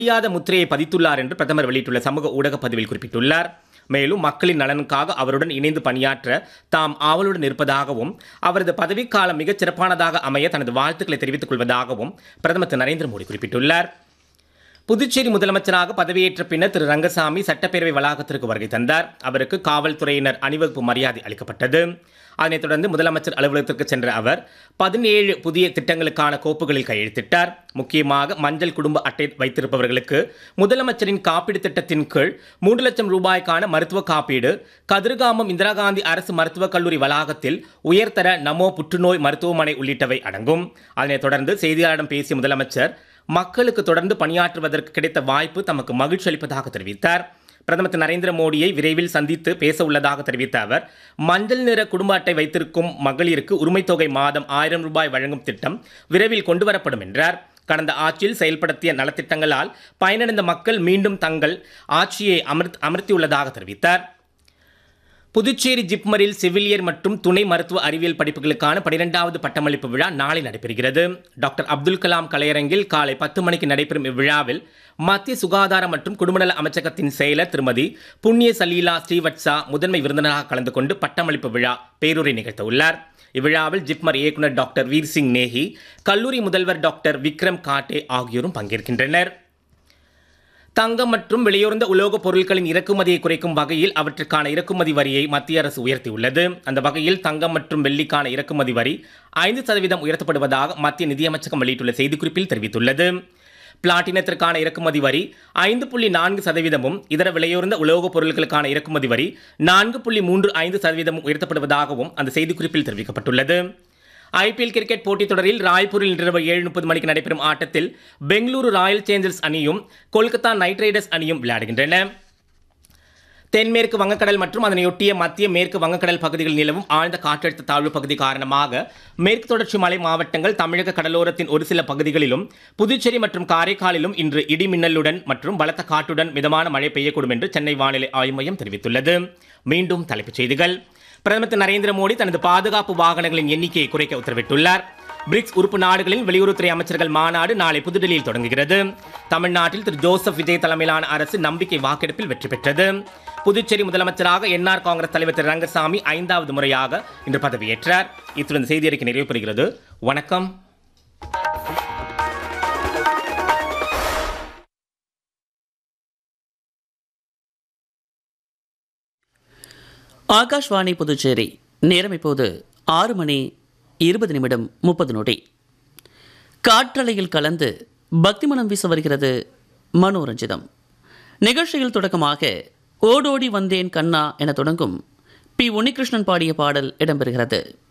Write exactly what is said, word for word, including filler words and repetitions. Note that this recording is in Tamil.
அழியாத முத்திரையை பதித்துள்ளார் என்று பிரதமர் வெளியிட்டுள்ள சமூக ஊடக பதிவில் குறிப்பிட்டுள்ளார். மேலும் மக்களின் நலனுக்காக அவருடன் இணைந்து பணியாற்ற தாம் ஆவலுடன் இருப்பதாகவும் அவரது பதவிக்காலம் மிகச் சிறப்பானதாக அமைய தனது வாழ்த்துக்களை தெரிவித்துக் கொள்வதாகவும் பிரதமர் திரு நரேந்திர மோடி குறிப்பிட்டுள்ளார். புதுச்சேரி முதலமைச்சராக பதவியேற்ற பின்னர் திரு ரங்கசாமி சட்டப்பேரவை வளாகத்திற்கு வருகை தந்தார். அவருக்கு காவல்துறையினர் அணிவகுப்பு மரியாதை அளிக்கப்பட்டது. அதனைத் தொடர்ந்து முதலமைச்சர் அலுவலகத்திற்கு சென்ற அவர் பதினேழு புதிய திட்டங்களுக்கான கோப்புகளில் கையெழுத்திட்டார். முக்கியமாக மஞ்சள் குடும்ப அட்டை வைத்திருப்பவர்களுக்கு முதலமைச்சரின் காப்பீடு திட்டத்தின் கீழ் மூன்று லட்சம் ரூபாய்க்கான மருத்துவ காப்பீடு, கதிர்காமம் இந்திரா காந்தி அரசு மருத்துவக் கல்லூரி வளாகத்தில் உயர்தர நமோ புற்றுநோய் மருத்துவமனை உள்ளிட்டவை அடங்கும். அதனைத் தொடர்ந்து செய்தியாளரிடம் பேசிய முதலமைச்சர் மக்களுக்கு தொடர்ந்து பணியாற்றுவதற்கு கிடைத்த வாய்ப்பு தமக்கு மகிழ்ச்சி அளிப்பதாக தெரிவித்தார். பிரதமர் திரு நரேந்திர மோடியை விரைவில் சந்தித்து பேச உள்ளதாக தெரிவித்த அவர் மஞ்சள் நிற குடும்ப அட்டை வைத்திருக்கும் மகளிருக்கு உரிமைத் தொகை மாதம் ஆயிரம் ரூபாய் வழங்கும் திட்டம் விரைவில் கொண்டுவரப்படும் என்றார். கடந்த ஆட்சியில் செயல்படுத்திய நலத்திட்டங்களால் பயனடைந்த மக்கள் மீண்டும் தங்கள் ஆட்சியை அமர்த் அமர்த்தியுள்ளதாக தெரிவித்தார். புதுச்சேரி ஜிப்மரில் செவிலியர் மற்றும் துணை மருத்துவ அறிவியல் படிப்புகளுக்கான பனிரெண்டாவது பட்டமளிப்பு விழா நாளை நடைபெறுகிறது. டாக்டர் அப்துல் கலாம் கலையரங்கில் காலை பத்து மணிக்கு நடைபெறும் இவ்விழாவில் மத்திய சுகாதார மற்றும் குடும்பநல அமைச்சகத்தின் செயலர் திருமதி புண்ணிய சலீலா ஸ்ரீவத்சா முதன்மை விருந்தினராக கலந்து கொண்டு பட்டமளிப்பு விழா பேருரை நிகழ்த்த உள்ளார். இவ்விழாவில் ஜிப்மர் இயக்குநர் டாக்டர் வீர் சிங் நேஹி, கல்லூரி முதல்வர் டாக்டர் விக்ரம் காட்டே ஆகியோரும் பங்கேற்கின்றனர். தங்கம் மற்றும் விலையுறந்த உலோகப் பொருட்களின் இறக்குமதியை குறைக்கும் வகையில் அவற்றுக்கான இறக்குமதி வரியை மத்திய அரசு உயர்த்தியுள்ளது. அந்த வகையில் தங்கம் மற்றும் வெள்ளிக்கான இறக்குமதி வரி ஐந்து சதவீதம் உயர்த்தப்படுவதாக மத்திய நிதியமைச்சகம் வெளியிட்டுள்ள செய்திக்குறிப்பில் தெரிவித்துள்ளது. பிளாட்டினத்திற்கான இறக்குமதி வரி ஐந்து புள்ளி நான்கு சதவீதமும் இதர விலையுறந்த உலோகப் பொருட்களுக்கான இறக்குமதி வரி நான்கு புள்ளி மூன்று ஐந்து சதவீதமும் உயர்த்தப்படுவதாகவும் அந்த செய்திக்குறிப்பில் தெரிவிக்கப்பட்டுள்ளது. ஐபிஎல் கிரிக்கெட் போட்டித் தொடரில் ராய்ப்பூரில் இரவு ஏழு முப்பது மணிக்கு நடைபெறும் ஆட்டத்தில் பெங்களூரு ராயல் சேலஞ்சர்ஸ் அணியும் கொல்கத்தா நைட் ரைடர்ஸ் அணியும் விளையாடுகின்றன. தென்மேற்கு வங்கக்கடல் மற்றும் அதனையொட்டிய மத்திய மேற்கு வங்கக்கடல் பகுதிகளில் நிலவும் ஆழ்ந்த காற்றழுத்த தாழ்வு பகுதி காரணமாக மேற்கு தொடர்ச்சி மலை மாவட்டங்கள், தமிழக கடலோரத்தின் ஒரு சில பகுதிகளிலும், புதுச்சேரி மற்றும் காரைக்காலிலும் இன்று இடி மின்னலுடன் மற்றும் பலத்த காற்றுடன் மிதமான மழை பெய்யக்கூடும் என்று சென்னை வானிலை ஆய்வு மையம் தெரிவித்துள்ளது. மீண்டும் தலைப்புச் செய்திகள். பிரதமர் திரு நரேந்திர மோடி தனது பாதுகாப்பு வாகனங்களின் எண்ணிக்கையை குறைக்க உத்தரவிட்டுள்ளார். பிரிக்ஸ் உறுப்பு நாடுகளின் வெளியுறவுத்துறை அமைச்சர்கள் மாநாடு நாளை புதுடெல்லியில் தொடங்குகிறது. தமிழ்நாட்டில் திரு ஜோசப் விஜய் தலைமையிலான அரசு நம்பிக்கை வாக்கெடுப்பில் வெற்றி பெற்றது. புதுச்சேரி முதலமைச்சராக என்ஆர் காங்கிரஸ் தலைவர் திரு ரங்கசாமி ஐந்தாவது முறையாக இன்று பதவியேற்றார். இத்துடன் செய்தி அறிக்கை நிறைவு பெறுகிறது. வணக்கம். ஆகாஷ்வாணி புதுச்சேரி. நேரம் இப்போது ஆறு மணி இருபது நிமிடம் முப்பது நொடி. காற்றலையில் கலந்து பக்தி மனம் வீச வருகிறது மனோரஞ்சிதம். நிகழ்ச்சியில் தொடக்கமாக ஓடோடி வந்தேன் கண்ணா என தொடங்கும் பி உன்னிகிருஷ்ணன் பாடிய பாடல் இடம்பெறுகிறது.